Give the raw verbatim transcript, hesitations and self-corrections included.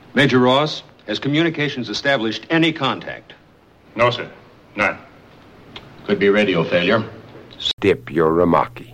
Major Ross, has communications established any contact? No, sir. None. Could be radio failure. Stip Uramaki.